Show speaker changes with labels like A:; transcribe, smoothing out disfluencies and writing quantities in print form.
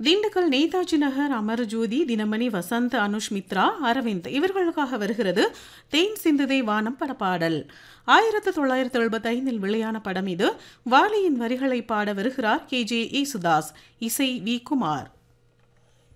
A: திண்டுக்கல் நேதாஜி நகர் அமர்ஜோதி தினமணி வசந்த் அனுஷ் மித்ரா அரவிந்த் இவர்களுக்காக வருகிறது தேன் சிந்துதை வானம் படப்பாடல். 1975 வெளியான படம் இது. வாலியின் வரிகளை பாட வருகிறார் KJ யேசுதாஸ், இசை வி குமார்.